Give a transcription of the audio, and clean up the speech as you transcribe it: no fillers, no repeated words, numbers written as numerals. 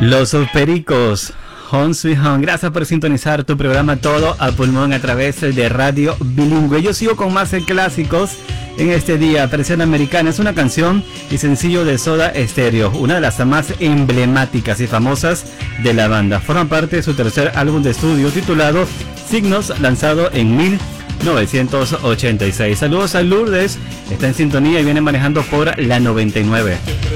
Los Pericos, Home Sweet Home. Gracias por sintonizar tu programa Todo a Pulmón a través de Radio Bilingüe. Yo sigo con más clásicos en este día. Presión Americana es una canción y sencillo de Soda Stereo, una de las más emblemáticas y famosas de la banda. Forma parte de su tercer álbum de estudio titulado Signos, lanzado en 1986. Saludos a Lourdes, está en sintonía y viene manejando por la 99.